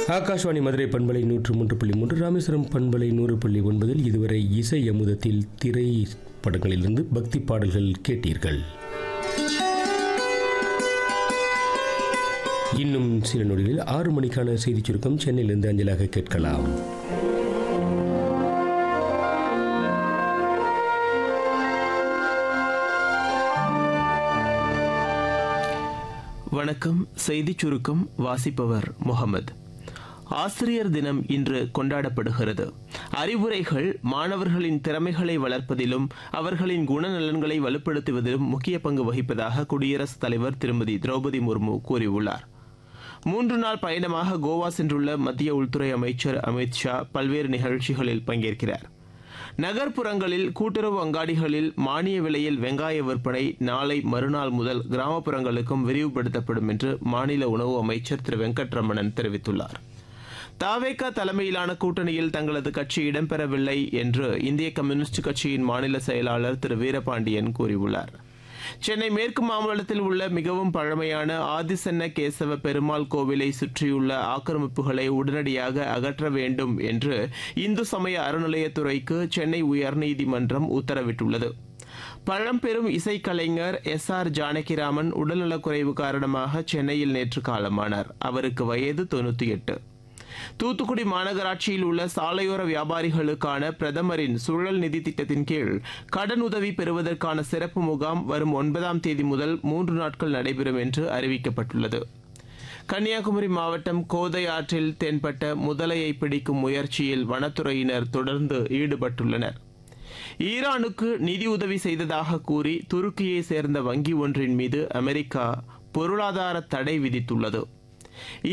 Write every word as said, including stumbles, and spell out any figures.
ஆகாஷ்வாணி மதுரை பண்பலை நூற்று மூன்று புள்ளி மூன்று, ராமேஸ்வரம் பண்பலை நூறு புள்ளி ஒன்பதில் இதுவரை இசை அமுதத்தில் திரைப்படங்களிலிருந்து பக்தி பாடல்கள் கேட்டீர்கள். இன்னும் சில நொடிகளில் ஆறு மணிக்கான செய்திச் சுருக்கம் சென்னையிலிருந்து அஞ்சலாக கேட்கலாம். வணக்கம். செய்திச் சுருக்கம் வாசிப்பவர் முகமது. ஆசிரியர் தினம் இன்று கொண்டாடப்படுகிறது. அறிவுரைகள் மாணவர்களின் திறமைகளை வளர்ப்பதிலும் அவர்களின் குணநலன்களை வலுப்படுத்துவதிலும் முக்கிய பங்கு வகிப்பதாக குடியரசுத் தலைவர் திருமதி திரௌபதி முர்மு கூறியுள்ளார். மூன்று நாள் பயணமாக கோவா சென்றுள்ள மத்திய உள்துறை அமைச்சர் அமித் ஷா பல்வேறு நிகழ்ச்சிகளில் பங்கேற்கிறார். நகர்ப்புறங்களில் கூட்டுறவு அங்காடிகளில் மானிய விலையில் வெங்காய விற்பனை நாளை மறுநாள் முதல் கிராமப்புறங்களுக்கும் விரிவுபடுத்தப்படும் என்று மாநில உணவு அமைச்சர் திரு வெங்கட்ரமணன் தெரிவித்துள்ளார். தாவேகா தலைமையிலான கூட்டணியில் தங்களது கட்சி இடம்பெறவில்லை என்று இந்திய கம்யூனிஸ்ட் கட்சியின் மாநில செயலாளர் திரு வீரபாண்டியன் கூறியுள்ளார். சென்னை மேற்கு மாம்பலத்தில் உள்ள மிகவும் பழமையான ஆதிசன்ன கேசவ பெருமாள் கோவிலை சுற்றியுள்ள ஆக்கிரமிப்புகளை உடனடியாக அகற்ற வேண்டும் என்று இந்து சமய அறநிலையத்துறைக்கு சென்னை உயர்நீதிமன்றம் உத்தரவிட்டுள்ளது. பழம்பெரும் இசைக்கலைஞர் எஸ் ஆர் ஜானகிராமன் உடல்நலக்குறைவு காரணமாக சென்னையில் நேற்று காலமானார். அவருக்கு வயது தொன்னூத்தி எட்டு. தூத்துக்குடி மாநகராட்சியில் உள்ள சாலையோர வியாபாரிகளுக்கான பிரதமரின் சுழல் நிதி திட்டத்தின் கீழ் கடன் உதவி பெறுவதற்கான சிறப்பு முகாம் வரும் ஒன்பதாம் தேதி முதல் மூன்று நாட்கள் நடைபெறும் என்று அறிவிக்கப்பட்டுள்ளது. கன்னியாகுமரி மாவட்டம் கோதை ஆற்றில் தென்பட்ட முதலையை பிடிக்கும் முயற்சியில் வனத்துறையினர் தொடர்ந்து ஈடுபட்டுள்ளனர். ஈரானுக்கு நிதி உதவி செய்ததாக கூறி துருக்கியை சேர்ந்த வங்கி ஒன்றின் மீது அமெரிக்கா பொருளாதார தடை விதித்துள்ளது.